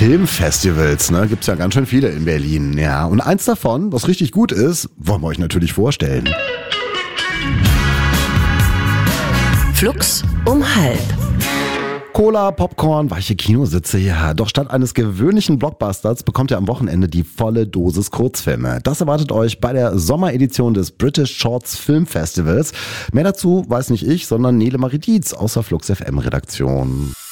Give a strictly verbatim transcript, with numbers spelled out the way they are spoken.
Filmfestivals, ne, gibt's ja ganz schön viele in Berlin, ja. Und eins davon, was richtig gut ist, wollen wir euch natürlich vorstellen. Flux um halb. Cola, Popcorn, weiche Kinositze, ja. Doch statt eines gewöhnlichen Blockbusters bekommt ihr am Wochenende die volle Dosis Kurzfilme. Das erwartet euch bei der Sommeredition des British Shorts Film Festivals. Mehr dazu weiß nicht ich, sondern Nele Marie Dietz aus der Flux F M Redaktion.